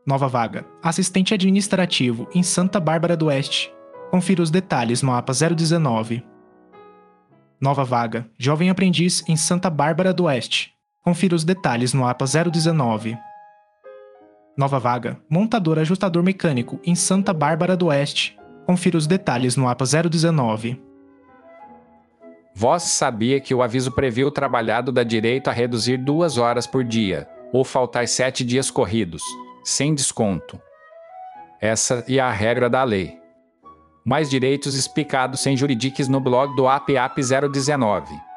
Nova vaga. Assistente administrativo em Santa Bárbara do Oeste. Confira os detalhes no APA 019. Nova vaga. Jovem aprendiz em Santa Bárbara do Oeste. Confira os detalhes no APA 019. Nova vaga. Montador ajustador mecânico em Santa Bárbara do Oeste. Confira os detalhes no APA 019. Vós sabia que o aviso previu o trabalhado dá direito a reduzir 2 horas por dia, ou faltar 7 dias corridos, sem desconto. Essa é a regra da lei. Mais direitos explicados sem juridiques no blog do APAP 019.